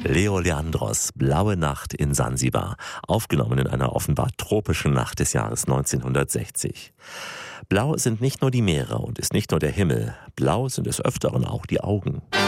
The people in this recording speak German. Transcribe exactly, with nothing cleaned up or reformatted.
Leo Leandros, Blaue Nacht in Sansibar, aufgenommen in einer offenbar tropischen Nacht des Jahres neunzehnhundertsechzig. Blau sind nicht nur die Meere und ist nicht nur der Himmel, blau sind des Öfteren auch die Augen.